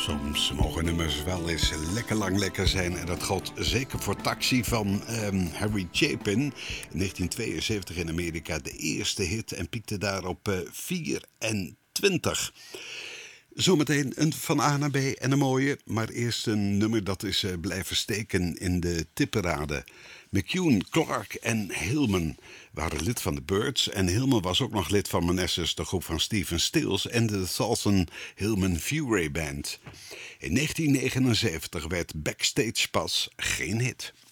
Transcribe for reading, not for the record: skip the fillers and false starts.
Soms mogen nummers wel eens lekker lang lekker zijn. En dat geldt zeker voor Taxi van Harry Chapin. In 1972 in Amerika de eerste hit en piekte daar op 24. Zometeen een van A naar B en een mooie. Maar eerst een nummer dat is blijven steken in de tipparade. McCune, Clark en Hillman waren lid van de Byrds. En Hillman was ook nog lid van Manassas, de groep van Stephen Stills en de Salson Hillman Furay Band. In 1979 werd Backstage Pass geen hit.